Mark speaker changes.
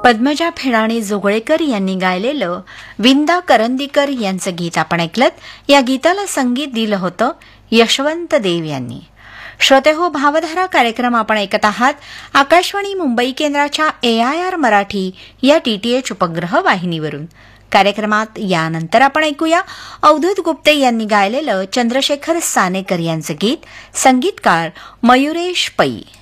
Speaker 1: पद्मजा फेडाणे जोगळेकर यांनी गायलेलं विंदा करंदीकर यांचं गीत आपण ऐकलत. या गीताला संगीत दिलं होतं यशवंत देव यांनी. श्रोते हो, भावधारा कार्यक्रम आपण ऐकत आहात आकाशवाणी मुंबई केंद्राच्या AIR मराठी या DTH उपग्रह वाहिनीवरून. कार्यक्रमात यानंतर आपण ऐकूया अवधूत गुप्ते यांनी गायलेलं चंद्रशेखर सानेकर यांचं गीत. संगीतकार मयुरेश पै.